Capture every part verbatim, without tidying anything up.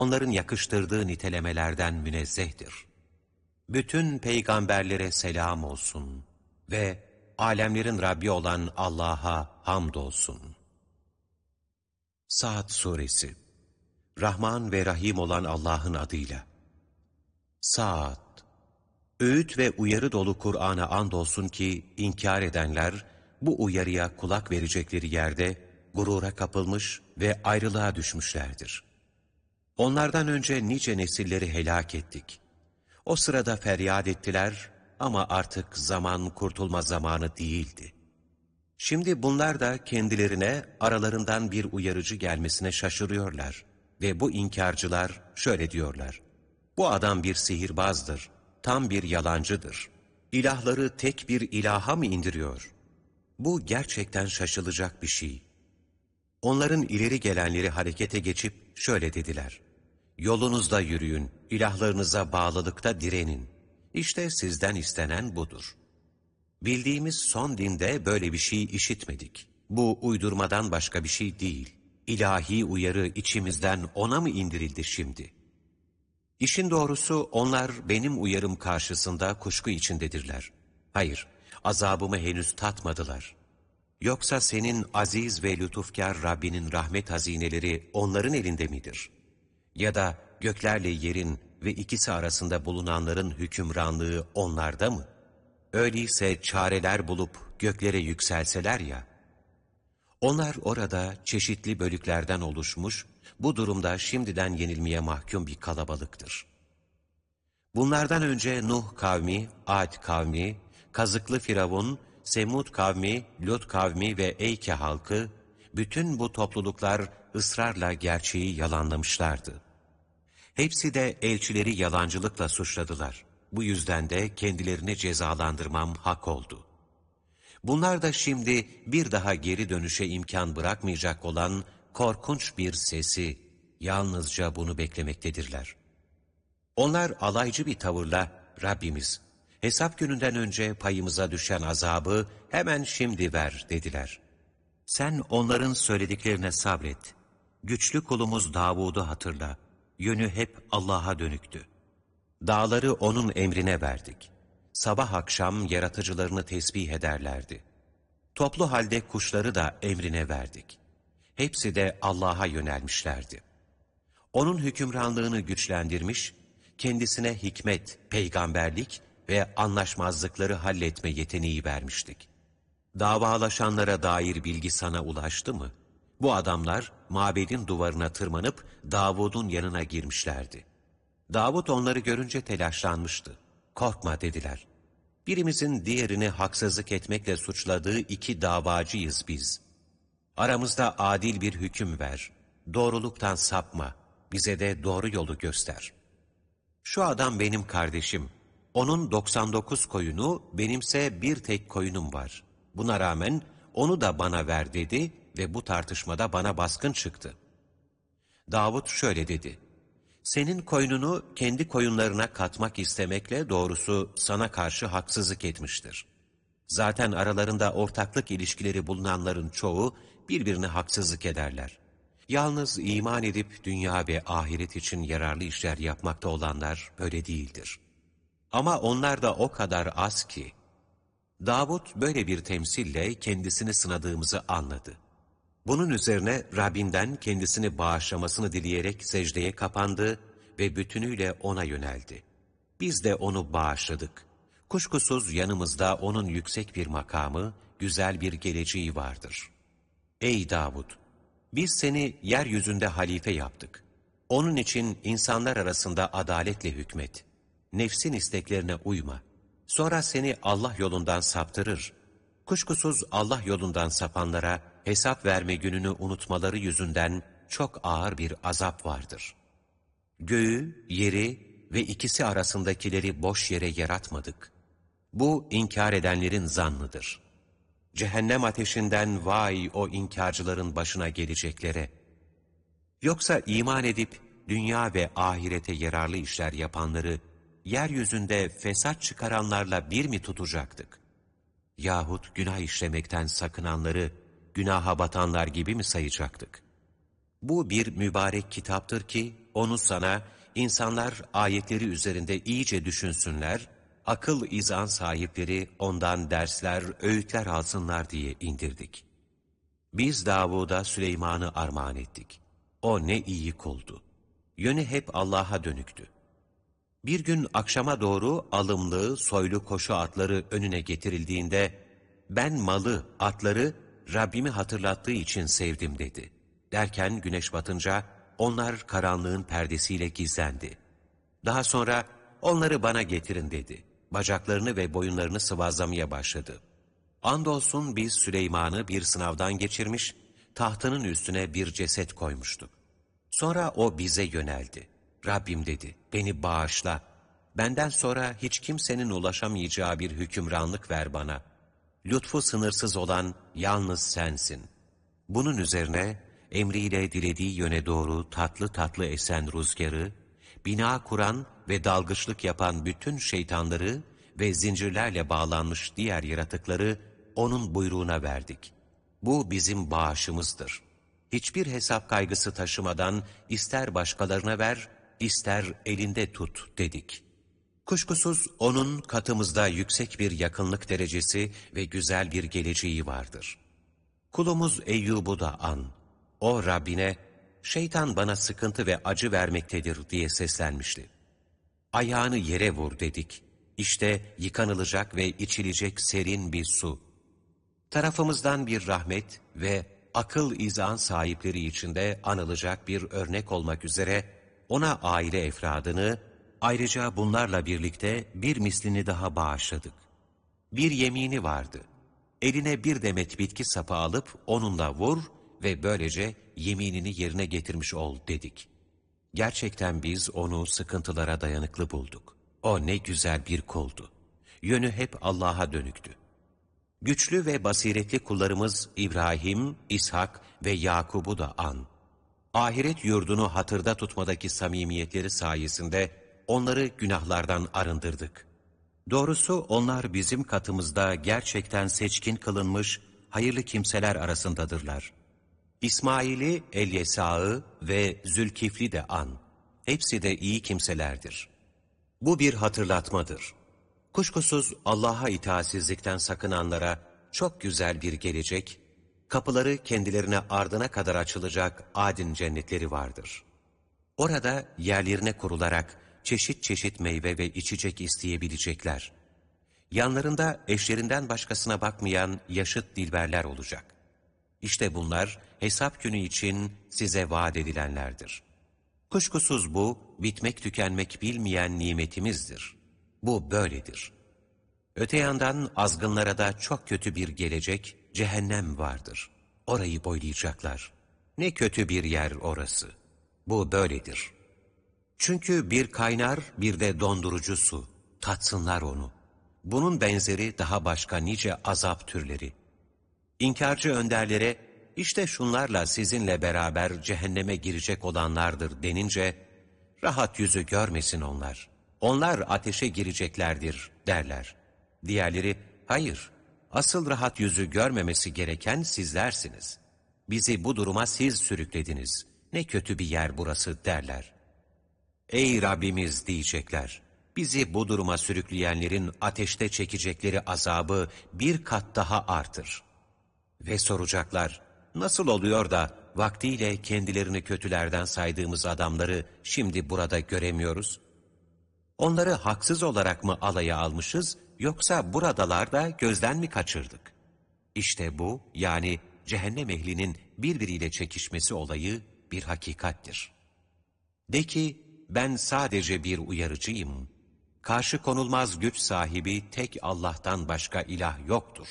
onların yakıştırdığı nitelemelerden münezzehtir. Bütün peygamberlere selam olsun ve alemlerin Rabbi olan Allah'a hamdolsun. Saat Suresi. Rahman ve Rahim olan Allah'ın adıyla. Saat. Öğüt ve uyarı dolu Kur'an'a andolsun ki inkar edenler bu uyarıya kulak verecekleri yerde gurura kapılmış ve ayrılığa düşmüşlerdir. Onlardan önce nice nesilleri helak ettik. O sırada feryat ettiler ama artık zaman kurtulma zamanı değildi. Şimdi bunlar da kendilerine aralarından bir uyarıcı gelmesine şaşırıyorlar ve bu inkarcılar şöyle diyorlar: bu adam bir sihirbazdır, tam bir yalancıdır. İlahları tek bir ilaha mı indiriyor? Bu gerçekten şaşılacak bir şey. Onların ileri gelenleri harekete geçip şöyle dediler: yolunuzda yürüyün, ilahlarınıza bağlılıkta direnin. İşte sizden istenen budur. Bildiğimiz son dinde böyle bir şey işitmedik. Bu uydurmadan başka bir şey değil. İlahi uyarı içimizden ona mı indirildi şimdi? İşin doğrusu onlar benim uyarım karşısında kuşku içindedirler. Hayır, azabımı henüz tatmadılar. Yoksa senin aziz ve lütufkar Rabbinin rahmet hazineleri onların elinde midir? Ya da göklerle yerin ve ikisi arasında bulunanların hükümranlığı onlarda mı? Öyleyse çareler bulup göklere yükselseler ya. Onlar orada çeşitli bölüklerden oluşmuş, bu durumda şimdiden yenilmeye mahkum bir kalabalıktır. Bunlardan önce Nuh kavmi, Ad kavmi, Kazıklı Firavun, Semud kavmi, Lut kavmi ve Eyke halkı, bütün bu topluluklar ısrarla gerçeği yalanlamışlardı. Hepsi de elçileri yalancılıkla suçladılar. Bu yüzden de kendilerini cezalandırmam hak oldu. Bunlar da şimdi bir daha geri dönüşe imkan bırakmayacak olan korkunç bir sesi, yalnızca bunu beklemektedirler. Onlar alaycı bir tavırla, Rabbimiz, hesap gününden önce payımıza düşen azabı hemen şimdi ver dediler. Sen onların söylediklerine sabret. Güçlü kulumuz Davud'u hatırla. Yönü hep Allah'a dönüktü. Dağları onun emrine verdik. Sabah akşam yaratıcılarını tesbih ederlerdi. Toplu halde kuşları da emrine verdik. Hepsi de Allah'a yönelmişlerdi. Onun hükümranlığını güçlendirmiş, kendisine hikmet, peygamberlik ve anlaşmazlıkları halletme yeteneği vermiştik. Davalaşanlara dair bilgi sana ulaştı mı? Bu adamlar mabedin duvarına tırmanıp Davud'un yanına girmişlerdi. Davud onları görünce telaşlanmıştı. Korkma dediler. Birimizin diğerini haksızlık etmekle suçladığı iki davacıyız biz. Aramızda adil bir hüküm ver. Doğruluktan sapma. Bize de doğru yolu göster. Şu adam benim kardeşim. Onun doksan dokuz koyunu, benimse bir tek koyunum var. Buna rağmen onu da bana ver dedi ve bu tartışmada bana baskın çıktı. Davud şöyle dedi: senin koyununu kendi koyunlarına katmak istemekle doğrusu sana karşı haksızlık etmiştir. Zaten aralarında ortaklık ilişkileri bulunanların çoğu birbirine haksızlık ederler. Yalnız iman edip dünya ve ahiret için yararlı işler yapmakta olanlar böyle değildir. Ama onlar da o kadar az ki. Davud böyle bir temsille kendisini sınadığımızı anladı. Bunun üzerine Rabbinden kendisini bağışlamasını dileyerek secdeye kapandı ve bütünüyle ona yöneldi. Biz de onu bağışladık. Kuşkusuz yanımızda onun yüksek bir makamı, güzel bir geleceği vardır. Ey Davud! Biz seni yeryüzünde halife yaptık. Onun için insanlar arasında adaletle hükmet. Nefsin isteklerine uyma. Sonra seni Allah yolundan saptırır. Kuşkusuz Allah yolundan sapanlara hesap verme gününü unutmaları yüzünden çok ağır bir azap vardır. Göğü, yeri ve ikisi arasındakileri boş yere yaratmadık. Bu inkar edenlerin zannıdır. Cehennem ateşinden vay o inkarcıların başına geleceklere. Yoksa iman edip dünya ve ahirete yararlı işler yapanları yeryüzünde fesat çıkaranlarla bir mi tutacaktık? Yahut günah işlemekten sakınanları günaha batanlar gibi mi sayacaktık? Bu bir mübarek kitaptır ki onu sana, insanlar ayetleri üzerinde iyice düşünsünler, akıl izan sahipleri ondan dersler, öğütler alsınlar diye indirdik. Biz Davud'a Süleyman'ı armağan ettik. O ne iyi kuldu. Yönü hep Allah'a dönüktü. Bir gün akşama doğru alımlı, soylu koşu atları önüne getirildiğinde, ben malı, atları Rabbimi hatırlattığı için sevdim dedi. Derken güneş batınca onlar karanlığın perdesiyle gizlendi. Daha sonra onları bana getirin dedi. Bacaklarını ve boyunlarını sıvazlamaya başladı. Andolsun biz Süleyman'ı bir sınavdan geçirmiş, tahtının üstüne bir ceset koymuştuk. Sonra o bize yöneldi. Rabbim dedi, beni bağışla. Benden sonra hiç kimsenin ulaşamayacağı bir hükümranlık ver bana. Lütfu sınırsız olan yalnız sensin. Bunun üzerine emriyle dilediği yöne doğru tatlı tatlı esen rüzgarı, bina kuran ve dalgıçlık yapan bütün şeytanları ve zincirlerle bağlanmış diğer yaratıkları onun buyruğuna verdik. Bu bizim bağışımızdır. Hiçbir hesap kaygısı taşımadan ister başkalarına ver, ister elinde tut dedik. Kuşkusuz onun katımızda yüksek bir yakınlık derecesi ve güzel bir geleceği vardır. Kulumuz Eyyub'u da an. O Rabbine, şeytan bana sıkıntı ve acı vermektedir diye seslenmişti. Ayağını yere vur dedik. İşte yıkanılacak ve içilecek serin bir su. Tarafımızdan bir rahmet ve akıl izan sahipleri içinde anılacak bir örnek olmak üzere ona aile efradını, ayrıca bunlarla birlikte bir mislini daha bağışladık. Bir yemini vardı. Eline bir demet bitki sapı alıp onunla vur ve böylece yeminini yerine getirmiş ol dedik. Gerçekten biz onu sıkıntılara dayanıklı bulduk. O ne güzel bir kuldu. Yönü hep Allah'a dönüktü. Güçlü ve basiretli kullarımız İbrahim, İshak ve Yakub'u da an. Ahiret yurdunu hatırda tutmadaki samimiyetleri sayesinde onları günahlardan arındırdık. Doğrusu onlar bizim katımızda gerçekten seçkin kılınmış hayırlı kimseler arasındadırlar. İsmail'i, Elyesa'ı ve Zülkifli de an. Hepsi de iyi kimselerdir. Bu bir hatırlatmadır. Kuşkusuz Allah'a itaatsizlikten sakınanlara çok güzel bir gelecek, kapıları kendilerine ardına kadar açılacak adin cennetleri vardır. Orada yerlerine kurularak çeşit çeşit meyve ve içecek isteyebilecekler. Yanlarında eşlerinden başkasına bakmayan yaşıt dilberler olacak. İşte bunlar hesap günü için size vaat edilenlerdir. Kuşkusuz bu, bitmek tükenmek bilmeyen nimetimizdir. Bu böyledir. Öte yandan azgınlara da çok kötü bir gelecek, cehennem vardır. Orayı boylayacaklar. Ne kötü bir yer orası. Bu böyledir. Çünkü bir kaynar, bir de dondurucu su. Tatsınlar onu. Bunun benzeri daha başka nice azap türleri. İnkarcı önderlere, işte şunlarla sizinle beraber cehenneme girecek olanlardır denince, rahat yüzü görmesin onlar. Onlar ateşe gireceklerdir derler. Diğerleri, hayır, asıl rahat yüzü görmemesi gereken sizlersiniz. Bizi bu duruma siz sürüklediniz. Ne kötü bir yer burası derler. Ey Rabbimiz diyecekler, bizi bu duruma sürükleyenlerin ateşte çekecekleri azabı bir kat daha artır. Ve soracaklar, nasıl oluyor da vaktiyle kendilerini kötülerden saydığımız adamları şimdi burada göremiyoruz? Onları haksız olarak mı alaya almışız, yoksa buradalar da gözden mi kaçırdık? İşte bu, yani cehennem ehlinin birbiriyle çekişmesi olayı bir hakikattir. De ki, ben sadece bir uyarıcıyım. Karşı konulmaz güç sahibi tek Allah'tan başka ilah yoktur.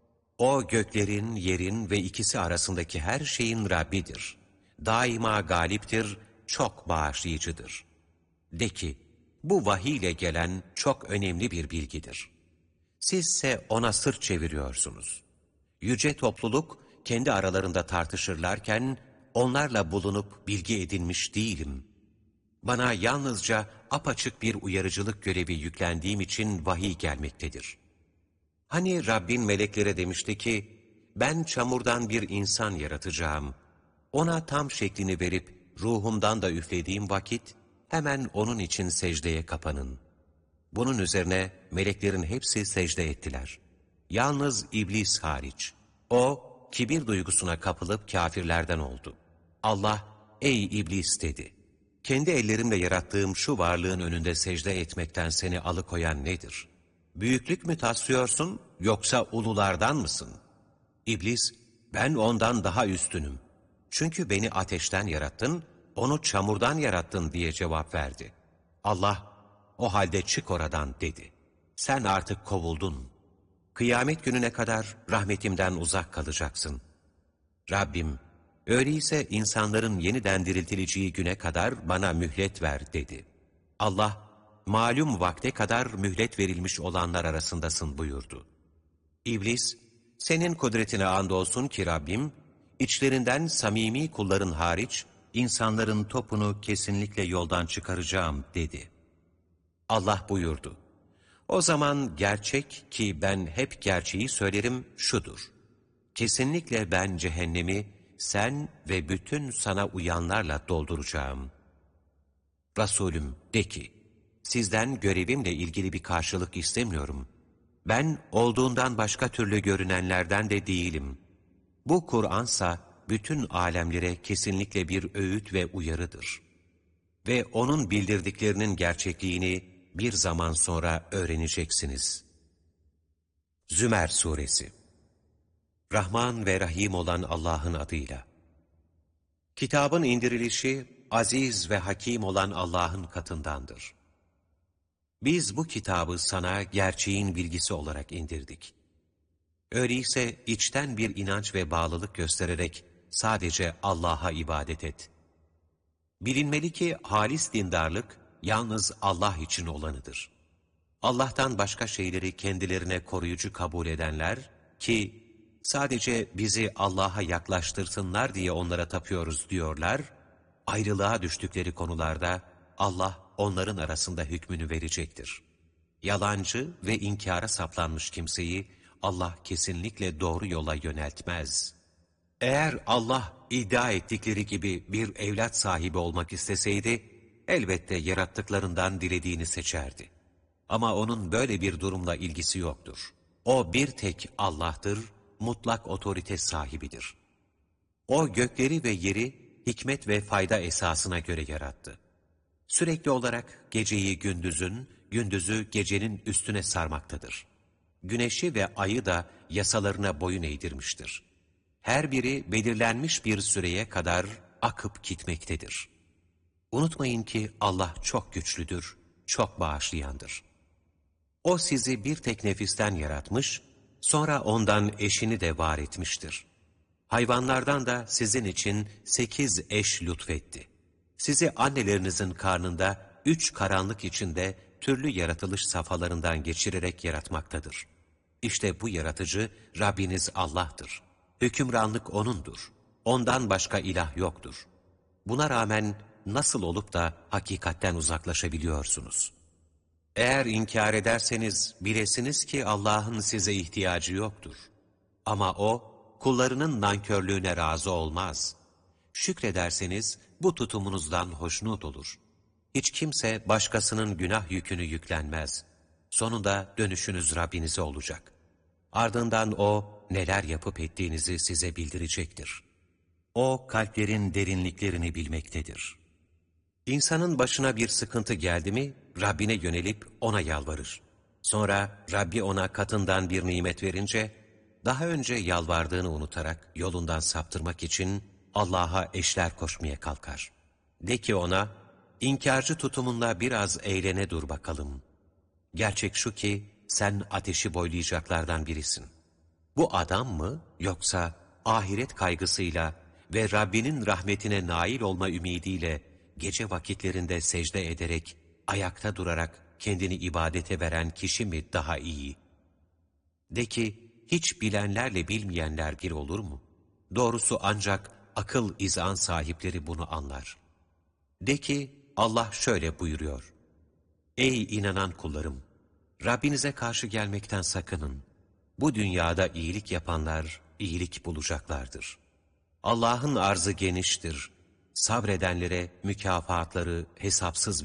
O göklerin, yerin ve ikisi arasındaki her şeyin Rabbidir. Daima galiptir, çok bağışlayıcıdır. De ki, bu vahiy ile gelen çok önemli bir bilgidir. Sizse ona sırt çeviriyorsunuz. Yüce topluluk kendi aralarında tartışırlarken onlarla bulunup bilgi edinmiş değilim. Bana yalnızca apaçık bir uyarıcılık görevi yüklendiğim için vahiy gelmektedir. Hani Rabbin meleklere demişti ki, ben çamurdan bir insan yaratacağım. Ona tam şeklini verip ruhumdan da üflediğim vakit hemen onun için secdeye kapanın. Bunun üzerine meleklerin hepsi secde ettiler. Yalnız iblis hariç. O kibir duygusuna kapılıp kâfirlerden oldu. Allah, ey iblis dedi. Kendi ellerimle yarattığım şu varlığın önünde secde etmekten seni alıkoyan nedir? Büyüklük mü taslıyorsun yoksa ululardan mısın? İblis, ben ondan daha üstünüm. Çünkü beni ateşten yarattın, onu çamurdan yarattın diye cevap verdi. Allah, o halde çık oradan dedi. Sen artık kovuldun. Kıyamet gününe kadar rahmetimden uzak kalacaksın. Rabbim, öyleyse insanların yeniden diriltileceği güne kadar bana mühlet ver dedi. Allah, malum vakte kadar mühlet verilmiş olanlar arasındasın buyurdu. İblis, senin kudretine andolsun ki Rabbim, içlerinden samimi kulların hariç, insanların topunu kesinlikle yoldan çıkaracağım dedi. Allah buyurdu. O zaman gerçek ki ben hep gerçeği söylerim şudur. Kesinlikle ben cehennemi sen ve bütün sana uyanlarla dolduracağım. Resulüm de ki, sizden görevimle ilgili bir karşılık istemiyorum. Ben olduğundan başka türlü görünenlerden de değilim. Bu Kur'ansa bütün alemlere kesinlikle bir öğüt ve uyarıdır. Ve onun bildirdiklerinin gerçekliğini bir zaman sonra öğreneceksiniz. Zümer Suresi. Rahman ve Rahim olan Allah'ın adıyla. Kitabın indirilişi, aziz ve hakim olan Allah'ın katındandır. Biz bu kitabı sana gerçeğin bilgisi olarak indirdik. Öyleyse içten bir inanç ve bağlılık göstererek sadece Allah'a ibadet et. Bilinmeli ki halis dindarlık yalnız Allah için olanıdır. Allah'tan başka şeyleri kendilerine koruyucu kabul edenler ki sadece bizi Allah'a yaklaştırsınlar diye onlara tapıyoruz diyorlar, ayrılığa düştükleri konularda Allah onların arasında hükmünü verecektir. Yalancı ve inkara saplanmış kimseyi Allah kesinlikle doğru yola yöneltmez. Eğer Allah iddia ettikleri gibi bir evlat sahibi olmak isteseydi, elbette yarattıklarından dilediğini seçerdi. Ama onun böyle bir durumla ilgisi yoktur. O bir tek Allah'tır, mutlak otorite sahibidir. O gökleri ve yeri hikmet ve fayda esasına göre yarattı. Sürekli olarak geceyi gündüzün, gündüzü gecenin üstüne sarmaktadır. Güneşi ve ayı da yasalarına boyun eğdirmiştir. Her biri belirlenmiş bir süreye kadar akıp gitmektedir. Unutmayın ki Allah çok güçlüdür, çok bağışlayandır. O sizi bir tek nefisten yaratmış, sonra ondan eşini de var etmiştir. Hayvanlardan da sizin için sekiz eş lütfetti. Sizi annelerinizin karnında üç karanlık içinde türlü yaratılış safhalarından geçirerek yaratmaktadır. İşte bu yaratıcı Rabbiniz Allah'tır. Hükümranlık O'nundur. Ondan başka ilah yoktur. Buna rağmen nasıl olup da hakikatten uzaklaşabiliyorsunuz? Eğer inkar ederseniz bilesiniz ki Allah'ın size ihtiyacı yoktur. Ama O, kullarının nankörlüğüne razı olmaz. Şükrederseniz bu tutumunuzdan hoşnut olur. Hiç kimse başkasının günah yükünü yüklenmez. Sonunda dönüşünüz Rabbinize olacak. Ardından O, neler yapıp ettiğinizi size bildirecektir. O, kalplerin derinliklerini bilmektedir. İnsanın başına bir sıkıntı geldi mi, Rabbine yönelip ona yalvarır. Sonra Rabbi ona katından bir nimet verince, daha önce yalvardığını unutarak yolundan saptırmak için Allah'a eşler koşmaya kalkar. De ki ona, inkarcı tutumunla biraz eğlene dur bakalım. Gerçek şu ki, sen ateşi boylayacaklardan birisin. Bu adam mı, yoksa ahiret kaygısıyla ve Rabbinin rahmetine nail olma ümidiyle gece vakitlerinde secde ederek, ayakta durarak kendini ibadete veren kişi mi daha iyi? De ki, hiç bilenlerle bilmeyenler bir olur mu? Doğrusu ancak akıl izan sahipleri bunu anlar. De ki, Allah şöyle buyuruyor. Ey inanan kullarım! Rabbinize karşı gelmekten sakının. Bu dünyada iyilik yapanlar iyilik bulacaklardır. Allah'ın arzı geniştir. sabredenlere mükafatları hesapsız